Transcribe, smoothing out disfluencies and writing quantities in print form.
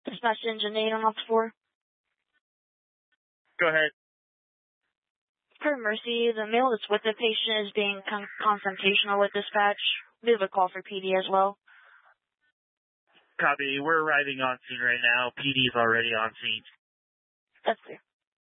Dispatch to engine 8 on Ops 4. Go ahead. Per Mercy, the male that's with the patient is being confrontational with dispatch. We have a call for PD as well. Copy. We're arriving on scene right now. PD is already on scene. That's clear.